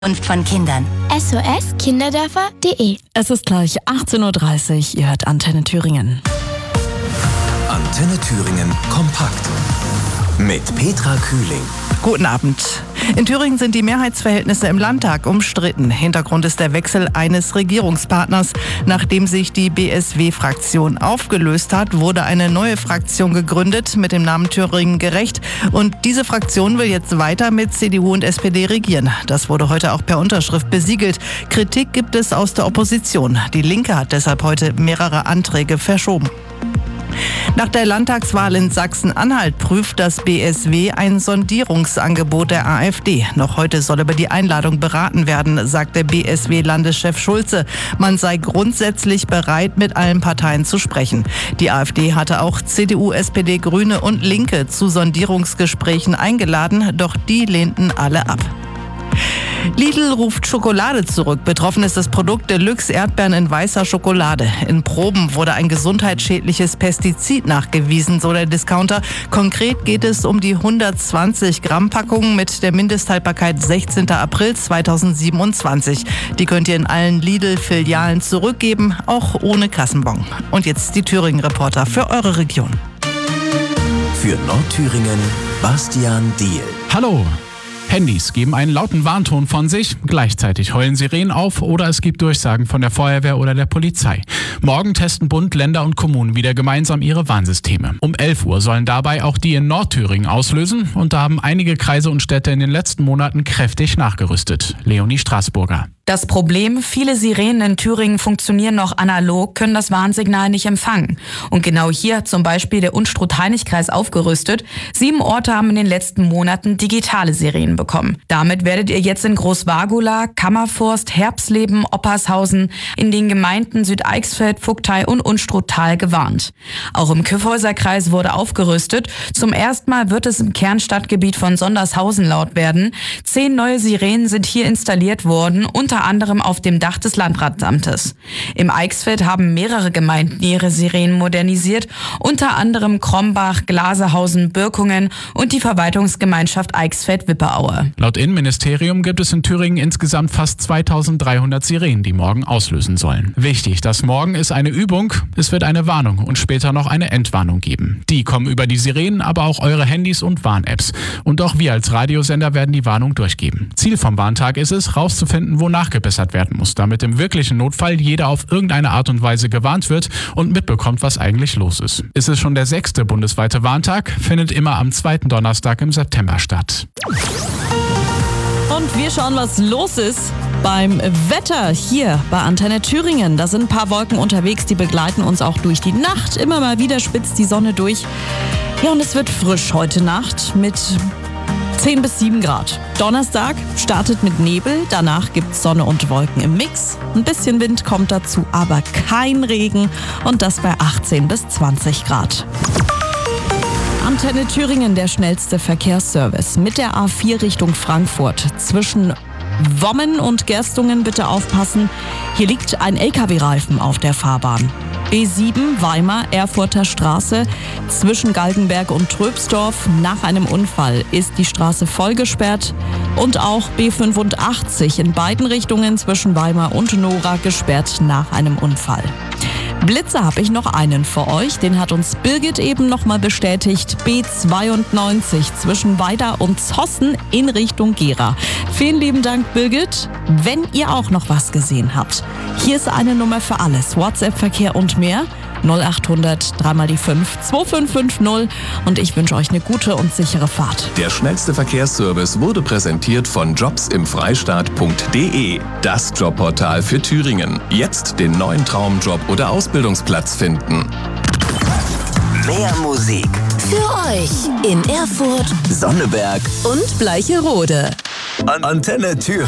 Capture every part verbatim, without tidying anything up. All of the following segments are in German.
Und von Kindern. S O S Kinderdörfer punkt de. Es ist gleich achtzehn Uhr dreißig, ihr hört Antenne Thüringen. Antenne Thüringen kompakt mit Petra Kühling. Guten Abend. In Thüringen sind die Mehrheitsverhältnisse im Landtag umstritten. Hintergrund ist der Wechsel eines Regierungspartners. Nachdem sich die B S W-Fraktion aufgelöst hat, wurde eine neue Fraktion gegründet mit dem Namen Thüringen gerecht. Und diese Fraktion will jetzt weiter mit C D U und S P D regieren. Das wurde heute auch per Unterschrift besiegelt. Kritik gibt es aus der Opposition. Die Linke hat deshalb heute mehrere Anträge verschoben. Nach der Landtagswahl in Sachsen-Anhalt prüft das B S W ein Sondierungsangebot der AfD. Noch heute soll über die Einladung beraten werden, sagt der B S W-Landeschef Schulze. Man sei grundsätzlich bereit, mit allen Parteien zu sprechen. Die AfD hatte auch C D U, S P D, Grüne und Linke zu Sondierungsgesprächen eingeladen, doch die lehnten alle ab. Lidl ruft Schokolade zurück. Betroffen ist das Produkt Deluxe Erdbeeren in weißer Schokolade. In Proben wurde ein gesundheitsschädliches Pestizid nachgewiesen, so der Discounter. Konkret geht es um die hundertzwanzig Gramm Packung mit der Mindesthaltbarkeit sechzehnten April zweitausendsiebenundzwanzig. Die könnt ihr in allen Lidl-Filialen zurückgeben, auch ohne Kassenbon. Und jetzt die Thüringen-Reporter für eure Region. Für Nordthüringen Bastian Diehl. Hallo! Handys geben einen lauten Warnton von sich, gleichzeitig heulen Sirenen auf oder es gibt Durchsagen von der Feuerwehr oder der Polizei. Morgen testen Bund, Länder und Kommunen wieder gemeinsam ihre Warnsysteme. Um elf Uhr sollen dabei auch die in Nordthüringen auslösen und da haben einige Kreise und Städte in den letzten Monaten kräftig nachgerüstet. Leonie Straßburger. Das Problem, viele Sirenen in Thüringen funktionieren noch analog, können das Warnsignal nicht empfangen. Und genau hier hat zum Beispiel der Unstrut-Hainich-Kreis aufgerüstet. Sieben Orte haben in den letzten Monaten digitale Sirenen bekommen. Damit werdet ihr jetzt in Großwargula, Kammerforst, Herbsleben, Oppershausen, in den Gemeinden Südeichsfeld, Vogtei und Unstruttal gewarnt. Auch im Kyffhäuser-Kreis wurde aufgerüstet. Zum ersten Mal wird es im Kernstadtgebiet von Sondershausen laut werden. Zehn neue Sirenen sind hier installiert worden, unter anderem auf dem Dach des Landratsamtes. Im Eichsfeld haben mehrere Gemeinden ihre Sirenen modernisiert, unter anderem Krombach, Glaserhausen, Birkungen und die Verwaltungsgemeinschaft Eichsfeld-Wippeaue. Laut Innenministerium gibt es in Thüringen insgesamt fast zweitausenddreihundert Sirenen, die morgen auslösen sollen. Wichtig, das morgen ist eine Übung, es wird eine Warnung und später noch eine Entwarnung geben. Die kommen über die Sirenen, aber auch eure Handys und Warn-Apps. Und auch wir als Radiosender werden die Warnung durchgeben. Ziel vom Warntag ist es, rauszufinden, wo nachgebessert werden muss, damit im wirklichen Notfall jeder auf irgendeine Art und Weise gewarnt wird und mitbekommt, was eigentlich los ist. Ist es schon der sechste bundesweite Warntag, findet immer am zweiten Donnerstag im September statt. Und wir schauen, was los ist beim Wetter hier bei Antenne Thüringen. Da sind ein paar Wolken unterwegs, die begleiten uns auch durch die Nacht. Immer mal wieder spitzt die Sonne durch. Ja, und es wird frisch heute Nacht mit zehn bis sieben Grad. Donnerstag startet mit Nebel, danach gibt's Sonne und Wolken im Mix. Ein bisschen Wind kommt dazu, aber kein Regen und das bei achtzehn bis zwanzig Grad. Antenne Thüringen, der schnellste Verkehrsservice mit der A vier Richtung Frankfurt. Zwischen Wommen und Gerstungen bitte aufpassen. Hier liegt ein L K W-Reifen auf der Fahrbahn. B sieben Weimar, Erfurter Straße. Zwischen Galgenberg und Tröbsdorf nach einem Unfall ist die Straße vollgesperrt. Und auch B fünfundachtzig in beiden Richtungen zwischen Weimar und Nora gesperrt nach einem Unfall. Blitzer habe ich noch einen für euch, den hat uns Birgit eben nochmal bestätigt. B zweiundneunzig zwischen Weida und Zossen in Richtung Gera. Vielen lieben Dank, Birgit. Wenn ihr auch noch was gesehen habt, hier ist eine Nummer für alles. WhatsApp-Verkehr und mehr. null achthundert drei mal die fünf zwei fünf fünf null und ich wünsche euch eine gute und sichere Fahrt. Der schnellste Verkehrsservice wurde präsentiert von jobs im freistaat punkt de, das Jobportal für Thüringen. Jetzt den neuen Traumjob oder Ausbildungsplatz finden. Mehr Musik Für euch in Erfurt Sonneberg und Bleicherode. An Antenne Thüringen.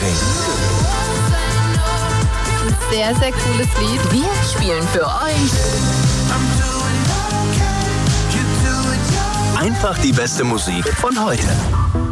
Sehr, sehr cooles Lied. Wir spielen für euch Einfach die beste Musik von heute.